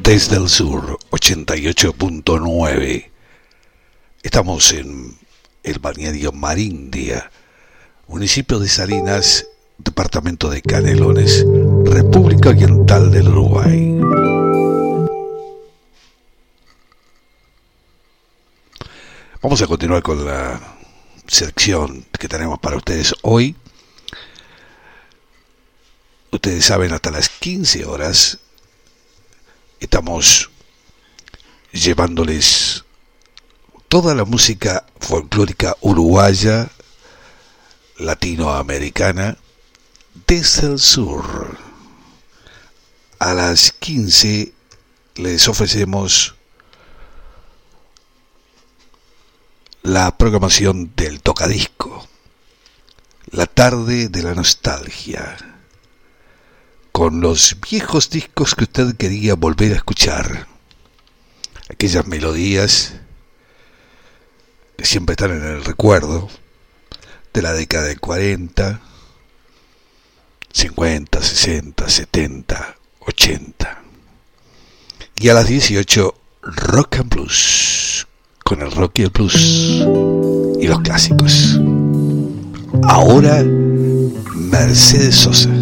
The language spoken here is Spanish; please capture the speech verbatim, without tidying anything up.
Desde el Sur, ochenta y ocho punto nueve. Estamos en el balneario Marindia, municipio de Salinas, departamento de Canelones, República Oriental del Uruguay. Vamos a continuar con la selección que tenemos para ustedes hoy. Ustedes saben, hasta las quince horas estamos llevándoles toda la música folclórica uruguaya, latinoamericana, desde el sur. A las quince les ofrecemos la programación del tocadisco, la tarde de la nostalgia, con los viejos discos que usted quería volver a escuchar, aquellas melodías que siempre están en el recuerdo de la década del cuarenta, cincuenta, sesenta, setenta, ochenta. Y a las dieciocho, Rock and Blues, con el rock y el blues y los clásicos. Ahora, Mercedes Sosa.